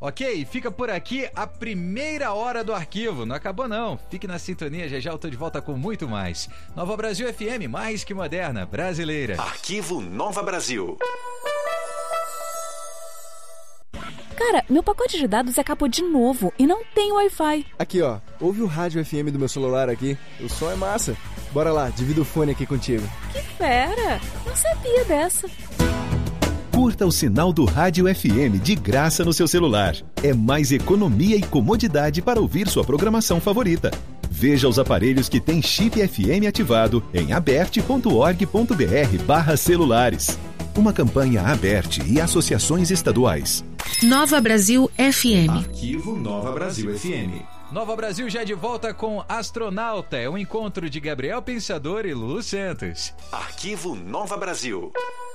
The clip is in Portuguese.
Ok, fica por aqui a primeira hora do arquivo. Não acabou não, fique na sintonia, já eu tô de volta com muito mais. Nova Brasil FM, mais que moderna, brasileira. Arquivo Nova Brasil. Cara, meu pacote de dados acabou de novo e não tem Wi-Fi. Aqui, ó, ouve o rádio FM do meu celular aqui. O som é massa. Bora lá, divido o fone aqui contigo. Que fera! Não sabia dessa. Curta o sinal do Rádio FM de graça no seu celular. É mais economia e comodidade para ouvir sua programação favorita. Veja os aparelhos que têm chip FM ativado em aberte.org.br/celulares. Uma campanha Aberte e associações estaduais. Nova Brasil FM. Arquivo Nova Brasil FM. Nova Brasil já de volta com Astronauta. É um encontro de Gabriel Pensador e Lulu Santos. Arquivo Nova Brasil.